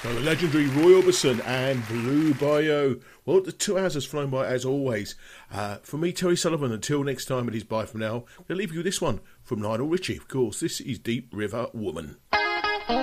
So the legendary Roy Orbison and Blue Bayou. Well, the 2 hours has flown by as always. For me, Terry Sullivan, until next time it is bye from now. I'll leave you with this one from Lionel Richie. Of course, this is Deep River Woman.